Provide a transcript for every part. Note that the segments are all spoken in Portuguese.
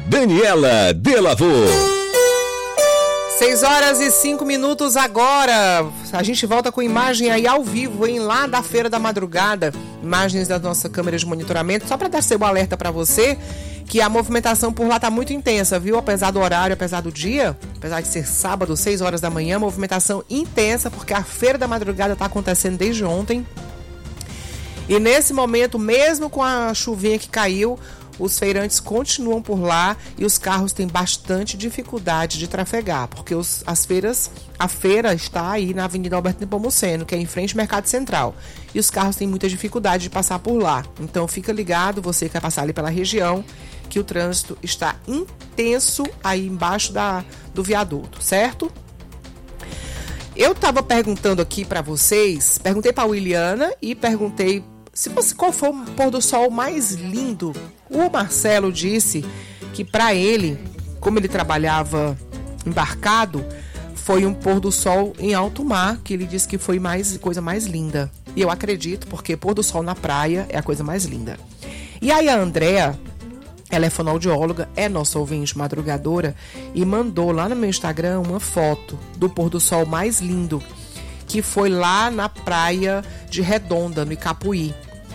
Daniela Delavô. 6h05 agora. A gente volta com imagem aí ao vivo, hein? Lá da Feira da Madrugada. Imagens da nossa câmera de monitoramento. Só para dar seu alerta para você que a movimentação por lá tá muito intensa, viu? Apesar do horário, apesar do dia, apesar de ser sábado, 6 horas da manhã, movimentação intensa, porque a Feira da Madrugada tá acontecendo desde ontem. E nesse momento, mesmo com a chuvinha que caiu, os feirantes continuam por lá e os carros têm bastante dificuldade de trafegar, porque a feira está aí na Avenida Alberto Nepomuceno, que é em frente ao Mercado Central, e os carros têm muita dificuldade de passar por lá. Então fica ligado, você que vai passar ali pela região, que o trânsito está intenso aí embaixo do viaduto, certo? Eu estava perguntando aqui para vocês, perguntei para a Williana e perguntei qual foi o pôr do sol mais lindo. O Marcelo disse que para ele, como ele trabalhava embarcado, foi um pôr do sol em alto mar, que ele disse que foi coisa mais linda. E eu acredito, porque pôr do sol na praia é a coisa mais linda. E aí a Andréa, ela é fonoaudióloga, é nossa ouvinte madrugadora, e mandou lá no meu Instagram uma foto do pôr do sol mais lindo, que foi lá na praia de Redonda, no Icapuí.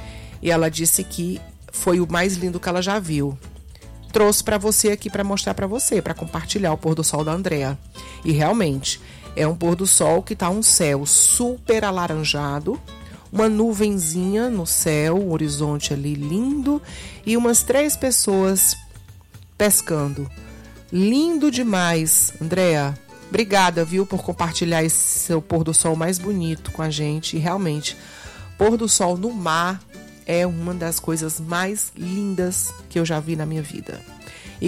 E ela disse que foi o mais lindo que ela já viu. Trouxe para você aqui para mostrar para você, para compartilhar o pôr do sol da Andréa. E realmente, é um pôr do sol que tá um céu super alaranjado, uma nuvenzinha no céu, um horizonte ali lindo e umas 3 pessoas pescando. Lindo demais, Andréa. Obrigada, viu, por compartilhar esse seu pôr do sol mais bonito com a gente. E realmente, pôr do sol no mar é uma das coisas mais lindas que eu já vi na minha vida. E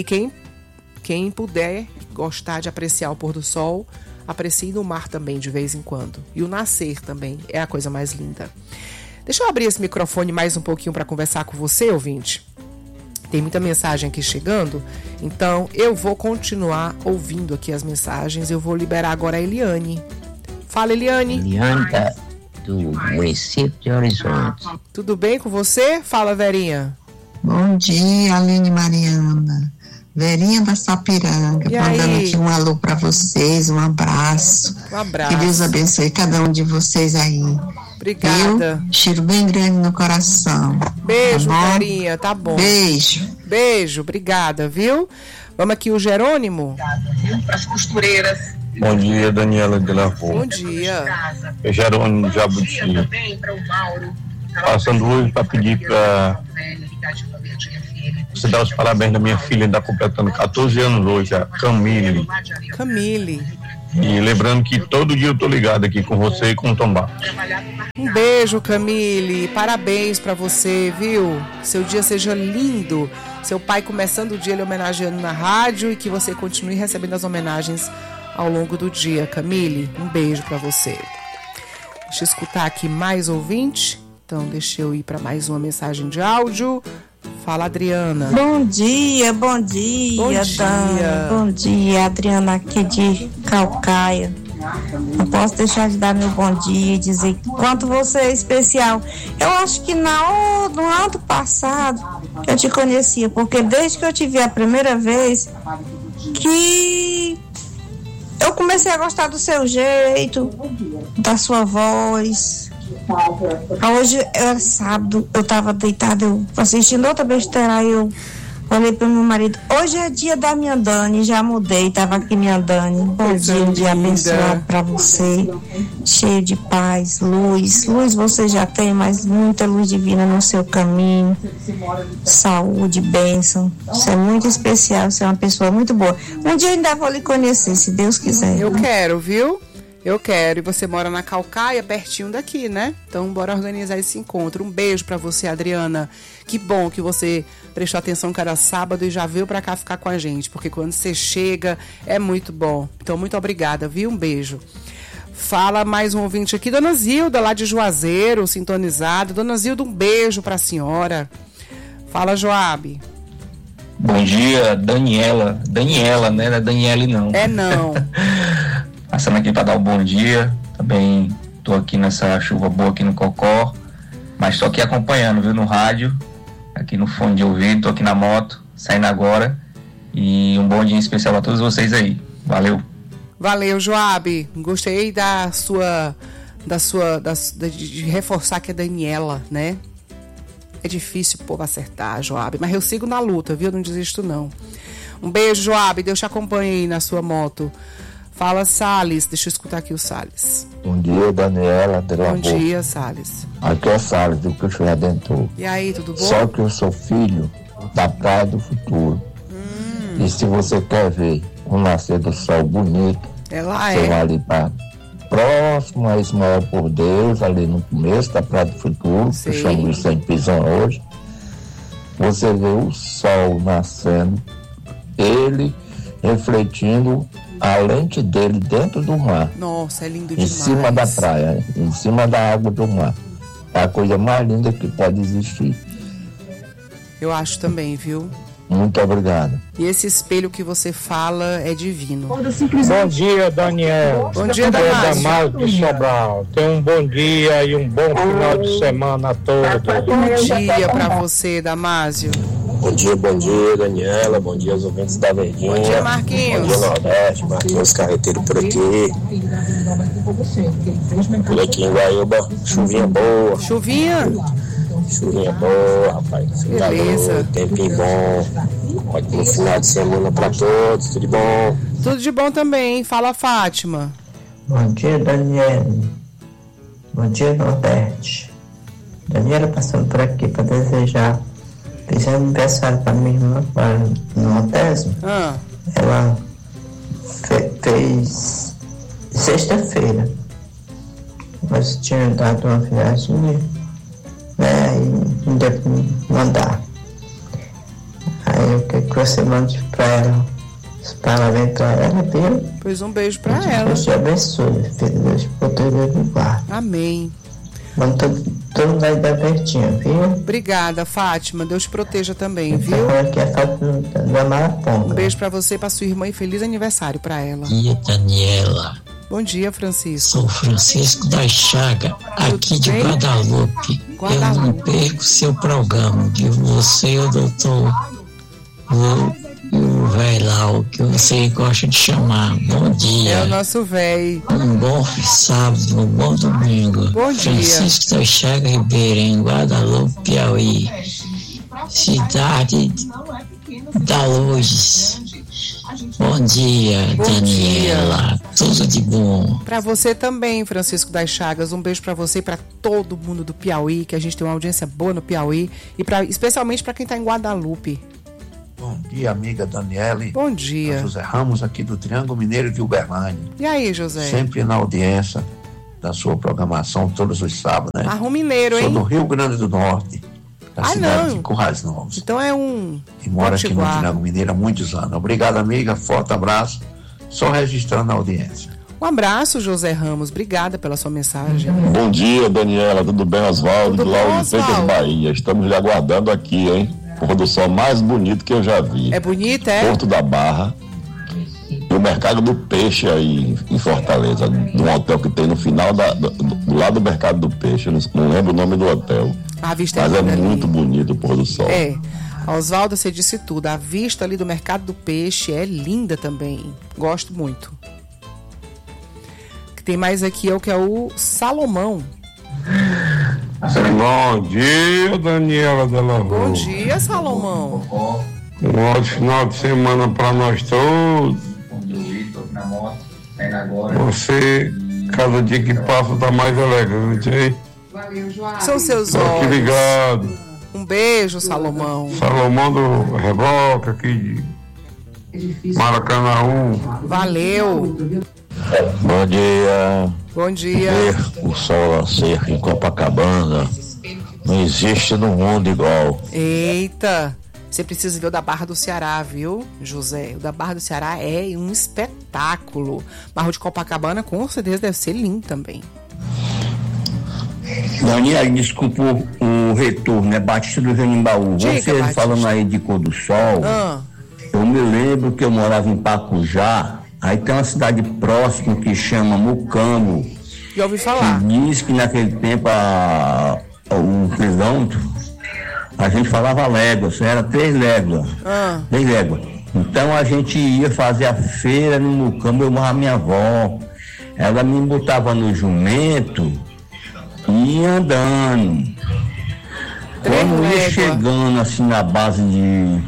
quem puder gostar de apreciar o pôr do sol, aprecie no mar também de vez em quando. E o nascer também é a coisa mais linda. Deixa eu abrir esse microfone mais um pouquinho para conversar com você, ouvinte. Tem muita mensagem aqui chegando, então eu vou continuar ouvindo aqui as mensagens. Eu vou liberar agora a Eliane. Fala, Eliane. Eliane do município de Horizonte. Tudo bem com você? Fala, Verinha. Bom dia, Aline Mariana. Verinha da Sapiranga, mandando aqui um alô para vocês, um abraço. Um abraço. Que Deus abençoe cada um de vocês aí. Obrigada. Cheiro bem grande no coração. Beijo, tá Verinha, tá bom. Beijo. Beijo, obrigada, viu? Vamos aqui o Jerônimo. Para as costureiras. Bom dia, Daniela Delavô. Bom dia. É Jerônimo Jabuti. Passando hoje para pedir para você dar os parabéns da minha filha, está completando 14 anos hoje, a Camille. E lembrando que todo dia eu tô ligado aqui com você e com o Tombá. Um beijo, Camille. Parabéns para você, viu? Seu dia seja lindo. Seu pai começando o dia ele homenageando na rádio e que você continue recebendo as homenagens ao longo do dia, Camille. Um beijo para você. Deixa eu escutar aqui mais ouvinte. Então, deixa eu ir para mais uma mensagem de áudio. Fala, Adriana. Bom dia, Dani. Bom dia, Adriana aqui de Calcaia. Não posso deixar de dar meu bom dia e dizer quanto você é especial. Eu acho que no ano passado eu te conhecia, porque desde que eu te vi a primeira vez que eu comecei a gostar do seu jeito, da sua voz. Hoje era sábado, eu tava deitada, eu assistindo outra besteira, aí eu falei pro meu marido, hoje é dia da minha Dani, já mudei, tava aqui minha Dani. Bom dia, um dia abençoado pra você, cheio de paz, luz, você já tem, mas muita luz divina no seu caminho, saúde, bênção, você é muito especial, você é uma pessoa muito boa. Um dia eu ainda vou lhe conhecer, se Deus quiser. Eu quero, viu? Eu quero, e você mora na Calcaia, pertinho daqui, né? Então, bora organizar esse encontro. Um beijo pra você, Adriana. Que bom que você prestou atenção cada sábado e já veio pra cá ficar com a gente, porque quando você chega, é muito bom. Então, muito obrigada, viu? Um beijo. Fala mais um ouvinte aqui, Dona Zilda, lá de Juazeiro, sintonizado. Dona Zilda, um beijo pra senhora. Fala, Joabe. Bom dia, Daniela, né? Não é Daniele, não. É não. Passando aqui para dar um bom dia. Também tô aqui nessa chuva boa aqui no Cocó, mas tô aqui acompanhando, viu, no rádio, aqui no fone de ouvido, tô aqui na moto, saindo agora. E um bom dia especial a todos vocês aí. Valeu. Valeu, Joab. Gostei de reforçar que é Daniela, né? É difícil o povo acertar, Joab, mas eu sigo na luta, viu? Não desisto, não. Um beijo, Joab. Deus te acompanhe aí na sua moto. Fala, Salles. Deixa eu escutar aqui o Salles. Bom dia, Daniela. Bom dia, Salles. Aqui é o Salles, do Cristo Redentor. E aí, tudo bom? Só que eu sou filho da Praia do Futuro. E se você quer ver um nascer do sol bonito, você vai ali para próximo a Ismael por Deus, ali no começo da Praia do Futuro, que eu chamo de Sem Pisão hoje. Você vê o sol nascendo, ele refletindo a lente dele dentro do mar. Nossa, é lindo demais. Em cima da praia, em cima da água do mar. É a coisa mais linda que pode existir. Eu acho também, viu? Muito obrigado. E esse espelho que você fala é divino. Bom dia, Daniel. Bom dia, Damásio. De Sobral. Tenha um bom dia e um bom final de semana a todos. Bom dia pra você, Damásio. Bom dia, Daniela. Bom dia aos ouvintes da Verdinha. Bom dia, Marquinhos. Bom dia, Nordeste. Marquinhos Carreteiro por aqui. Por aqui em Guaíba, chuvinha boa. Chuvinha boa, rapaz. Beleza. Calor, tempinho bom. Ótimo final de semana pra todos. Tudo bom? Tudo de bom também. Fala, Fátima. Bom dia, Daniela. Bom dia, Nordeste. Daniela passando por aqui para desejar feliz aniversário para minha irmã, no Otésio. Ela fez sexta-feira. Nós tínhamos dado uma viagem, né? E não deu para mandar. Aí eu quero que você mande para ela os parabéns para ela, viu? Pois um beijo para ela. Deus te abençoe, filho. Deus te proteja e guarde. Amém. Vamos todo mundo aí da Bertinha, viu? Obrigada, Fátima. Deus te proteja também, viu? Aqui é a Fátima da Maraponga. Um beijo pra você e pra sua irmã e feliz aniversário pra ela. Bom dia, Daniela. Bom dia, Francisco. Sou Francisco da Chaga, aqui de Guadalupe. Eu não perco seu programa, de você e o doutor o velho lá, o que você gosta de chamar. Bom dia. É o nosso velho. Um bom sábado, um bom domingo. Bom dia. Francisco da Chaga Ribeiro, em Guadalupe, Piauí. Cidade da Luz. Bom dia, Daniela. Tudo de bom. Pra você também, Francisco das Chagas. Um beijo pra você e pra todo mundo do Piauí, que a gente tem uma audiência boa no Piauí. E especialmente pra quem tá em Guadalupe. Bom dia, amiga Daniele. Bom dia. José Ramos, aqui do Triângulo Mineiro de Uberlândia. E aí, José? Sempre na audiência da sua programação, todos os sábados, né? Arrum Mineiro, hein? Sou do Rio Grande do Norte, da cidade de Currais Novos. Então é um... E moro aqui no Triângulo Mineiro há muitos anos. Obrigado, amiga. Forte abraço. Só registrando a audiência. Um abraço, José Ramos. Obrigada pela sua mensagem. Bom dia, Daniela. Tudo bem, Oswaldo? Tudo bom, Oswaldo? Bahia. Estamos lhe aguardando aqui, hein? Pôr do sol mais bonito que eu já vi. É bonito, é? Porto da Barra. E o Mercado do Peixe aí em Fortaleza. De um hotel que tem no final do lado do Mercado do Peixe. Não lembro o nome do hotel. A vista mas é ali. muito bonito o pôr do sol. É. Oswaldo, você disse tudo. A vista ali do Mercado do Peixe é linda também. Gosto muito. Que tem mais aqui é o que é o Salomão. Bom dia, Daniela Della Rua. Bom dia, Salomão. Um ótimo final de semana para nós todos. Você, cada dia que passa, tá mais elegante, hein? São seus olhos. Aqui ligado. Um beijo, Salomão. Salomão do Reboca, aqui de Maracanã. Valeu. Bom dia. Bom dia. Ver o sol nascer em Copacabana não existe no mundo igual. Eita, você precisa ver o da Barra do Ceará, viu, José? O da Barra do Ceará é um espetáculo. Barra de Copacabana com certeza deve ser lindo também. Daniela, desculpa o retorno, né? Batista do Renimbaú. Você Batista. Falando aí de Cor do Sol, eu me lembro que eu morava em Pacujá. Aí tem uma cidade próxima que chama Mucambo. Já ouvi falar. Que diz que naquele tempo o quilômetro a gente falava léguas, era 3 léguas. 3 léguas. Então a gente ia fazer a feira no Mucambo, eu morava minha avó. Ela me botava no jumento e ia andando. Quando ia chegando assim na base de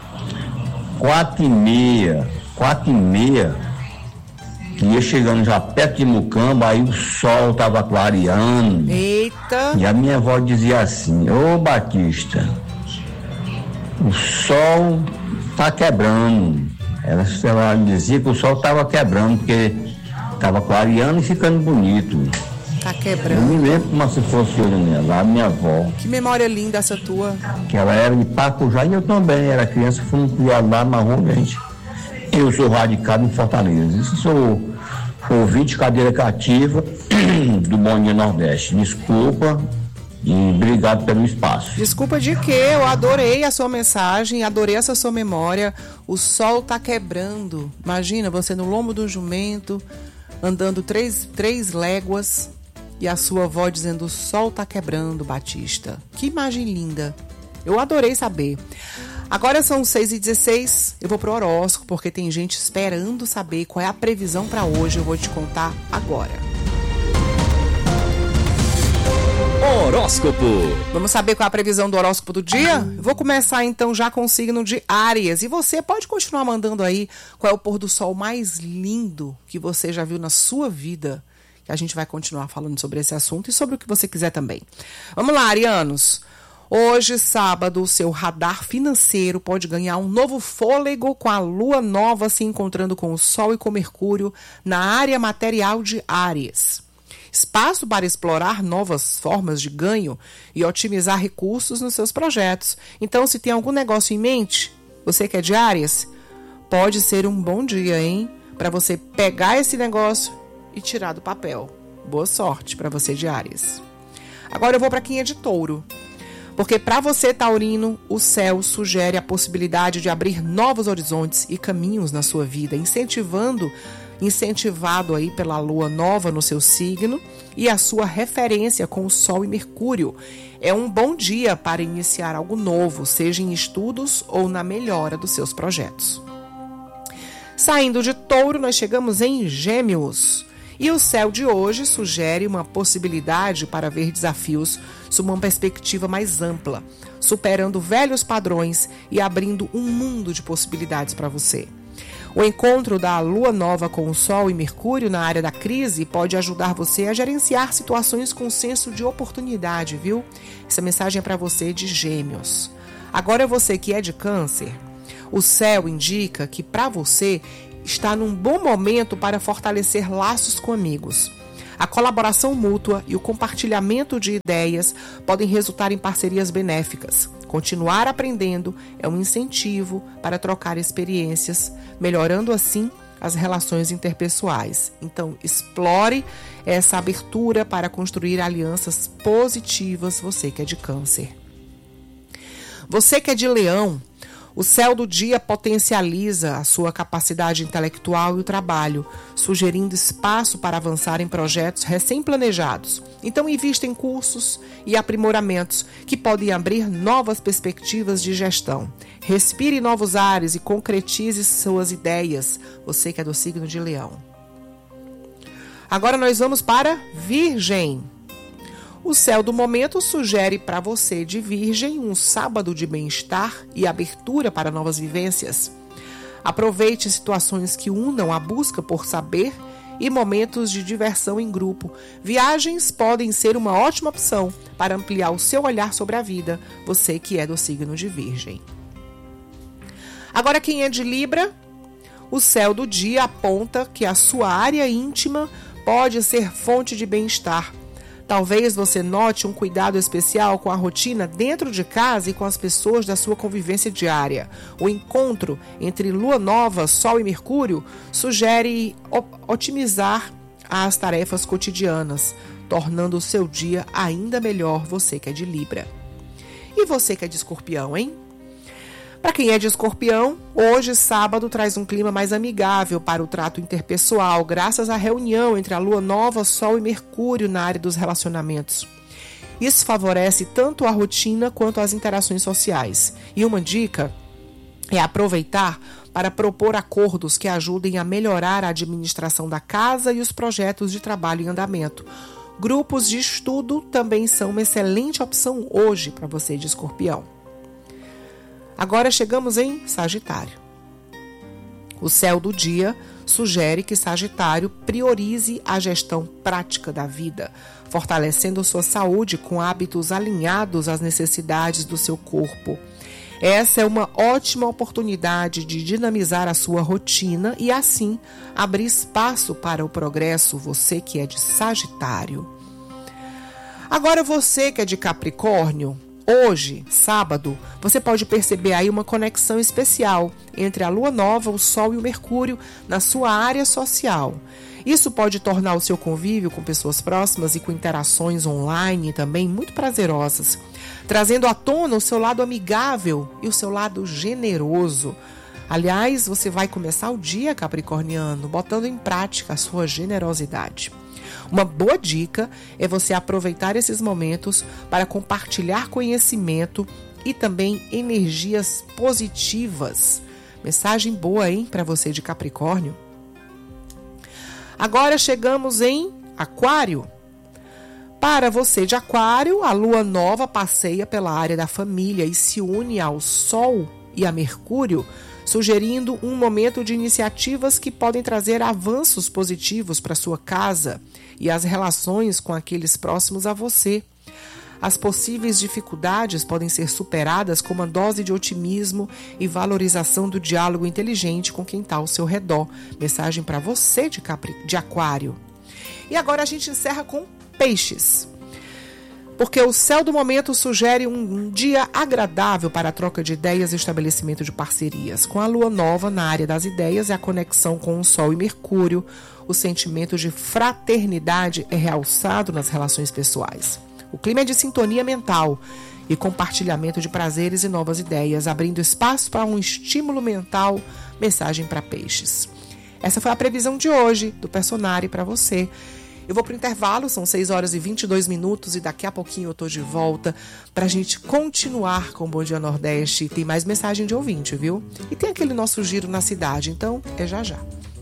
4h30, que ia chegando já perto de Mucambo, aí o sol estava clareando. Eita! E a minha avó dizia assim: ô Batista, o sol tá quebrando. Ela dizia que o sol estava quebrando, porque estava clareando e ficando bonito. Tá quebrando. Eu me lembro como se fosse lá, a minha avó. Que memória linda essa tua. Que ela era de Pacujá e eu também era criança, fomos criados lá na rua, gente. Eu sou radicado em Fortaleza. Isso sou ouvinte de cadeira cativa do Bom Dia Nordeste. Desculpa e obrigado pelo espaço. Desculpa de quê? Eu adorei a sua mensagem, adorei essa sua memória. O sol tá quebrando. Imagina você no lombo do jumento, andando 3 léguas e a sua avó dizendo: o sol tá quebrando, Batista. Que imagem linda. Eu adorei saber. Agora são 6h16, eu vou pro horóscopo, porque tem gente esperando saber qual é a previsão para hoje. Eu vou te contar agora. Horóscopo. Vamos saber qual é a previsão do horóscopo do dia? Vou começar então já com o signo de Áries. E você pode continuar mandando aí qual é o pôr do sol mais lindo que você já viu na sua vida. Que a gente vai continuar falando sobre esse assunto e sobre o que você quiser também. Vamos lá, arianos. Hoje, sábado, o seu radar financeiro pode ganhar um novo fôlego com a lua nova se encontrando com o Sol e com Mercúrio na área material de Áries. Espaço para explorar novas formas de ganho e otimizar recursos nos seus projetos. Então, se tem algum negócio em mente, você que é de Áries, pode ser um bom dia, hein? Para você pegar esse negócio e tirar do papel. Boa sorte para você de Áries. Agora eu vou para quem é de Touro. Porque para você, taurino, o céu sugere a possibilidade de abrir novos horizontes e caminhos na sua vida, incentivado aí pela lua nova no seu signo e a sua referência com o Sol e Mercúrio. É um bom dia para iniciar algo novo, seja em estudos ou na melhora dos seus projetos. Saindo de Touro, nós chegamos em Gêmeos. E o céu de hoje sugere uma possibilidade para ver desafios sob uma perspectiva mais ampla, superando velhos padrões e abrindo um mundo de possibilidades para você. O encontro da lua nova com o Sol e Mercúrio na área da crise pode ajudar você a gerenciar situações com senso de oportunidade, viu? Essa mensagem é para você de Gêmeos. Agora você que é de Câncer, o céu indica que para você está num bom momento para fortalecer laços com amigos. A colaboração mútua e o compartilhamento de ideias podem resultar em parcerias benéficas. Continuar aprendendo é um incentivo para trocar experiências, melhorando assim as relações interpessoais. Então, explore essa abertura para construir alianças positivas, você que é de Câncer. Você que é de Leão, o céu do dia potencializa a sua capacidade intelectual e o trabalho, sugerindo espaço para avançar em projetos recém-planejados. Então, invista em cursos e aprimoramentos que podem abrir novas perspectivas de gestão. Respire novos ares e concretize suas ideias, você que é do signo de Leão. Agora nós vamos para Virgem. O céu do momento sugere para você de Virgem um sábado de bem-estar e abertura para novas vivências. Aproveite situações que unam a busca por saber e momentos de diversão em grupo. Viagens podem ser uma ótima opção para ampliar o seu olhar sobre a vida, você que é do signo de Virgem. Agora quem é de Libra, o céu do dia aponta que a sua área íntima pode ser fonte de bem-estar. Talvez você note um cuidado especial com a rotina dentro de casa e com as pessoas da sua convivência diária. O encontro entre lua nova, Sol e Mercúrio sugere otimizar as tarefas cotidianas, tornando o seu dia ainda melhor, você que é de Libra. E você que é de Escorpião, hein? Para quem é de Escorpião, hoje, sábado, traz um clima mais amigável para o trato interpessoal, graças à reunião entre a lua nova, Sol e Mercúrio na área dos relacionamentos. Isso favorece tanto a rotina quanto as interações sociais. E uma dica é aproveitar para propor acordos que ajudem a melhorar a administração da casa e os projetos de trabalho em andamento. Grupos de estudo também são uma excelente opção hoje para você de Escorpião. Agora chegamos em Sagitário. O céu do dia sugere que Sagitário priorize a gestão prática da vida, fortalecendo sua saúde com hábitos alinhados às necessidades do seu corpo. Essa é uma ótima oportunidade de dinamizar a sua rotina e, assim, abrir espaço para o progresso, você que é de Sagitário. Agora, você que é de Capricórnio, hoje, sábado, você pode perceber aí uma conexão especial entre a lua nova, o sol e o Mercúrio na sua área social. Isso pode tornar o seu convívio com pessoas próximas e com interações online também muito prazerosas, trazendo à tona o seu lado amigável e o seu lado generoso. Aliás, você vai começar o dia capricorniano botando em prática a sua generosidade. Uma boa dica é você aproveitar esses momentos para compartilhar conhecimento e também energias positivas. Mensagem boa, hein, para você de Capricórnio. Agora chegamos em Aquário. Para você de Aquário, a lua nova passeia pela área da família e se une ao Sol e a Mercúrio, sugerindo um momento de iniciativas que podem trazer avanços positivos para sua casa e as relações com aqueles próximos a você. As possíveis dificuldades podem ser superadas com uma dose de otimismo e valorização do diálogo inteligente com quem está ao seu redor. Mensagem para você de Aquário. E agora a gente encerra com Peixes. Porque o céu do momento sugere um dia agradável para a troca de ideias e estabelecimento de parcerias. Com a lua nova na área das ideias e a conexão com o Sol e Mercúrio, o sentimento de fraternidade é realçado nas relações pessoais. O clima é de sintonia mental e compartilhamento de prazeres e novas ideias, abrindo espaço para um estímulo mental. Mensagem para Peixes. Essa foi a previsão de hoje do Personare para você. Eu vou para o intervalo, são 6 horas e 22 minutos e daqui a pouquinho eu tô de volta para a gente continuar com o Bom Dia Nordeste. Tem mais mensagem de ouvinte, viu? E tem aquele nosso giro na cidade, então é já já.